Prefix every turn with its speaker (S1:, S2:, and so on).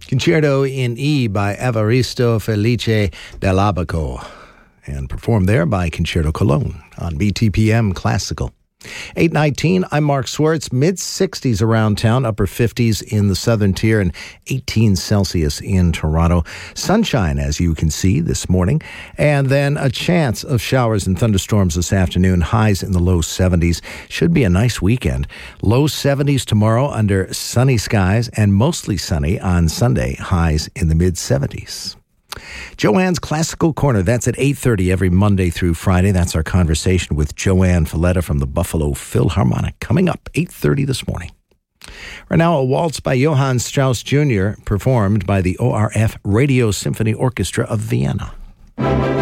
S1: Concerto in E by Evaristo Felice dell'Abaco, and performed there by Concerto Cologne on BTPM Classical. 8:19, I'm Mark Swartz. Mid-60s around town, upper 50s in the southern tier, and 18 Celsius in Toronto. Sunshine, as you can see this morning, and then a chance of showers and thunderstorms this afternoon. Highs in the low 70s. Should be a nice weekend. Low 70s tomorrow under sunny skies, and mostly sunny on Sunday. Highs in the mid-70s. Joanne's Classical Corner, that's at 8:30 every Monday through Friday. That's our conversation with Joanne Falletta from the Buffalo Philharmonic, coming up 8:30 this morning. Right now, a waltz by Johann Strauss Jr., performed by the ORF Radio Symphony Orchestra of Vienna.